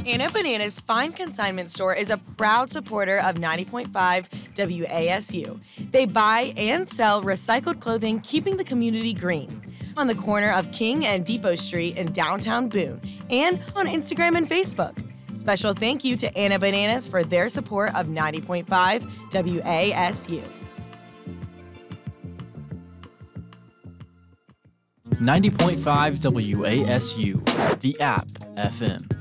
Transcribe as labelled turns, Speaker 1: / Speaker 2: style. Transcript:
Speaker 1: Anna Banana's Fine Consignment Store is a proud supporter of 90.5 WASU. They buy and sell recycled clothing, keeping the community green. On the corner of King and Depot Street in downtown Boone, and on Instagram and Facebook. Special thank you to Anna Bananas for their support of 90.5 WASU.
Speaker 2: 90.5 WASU, the app FM.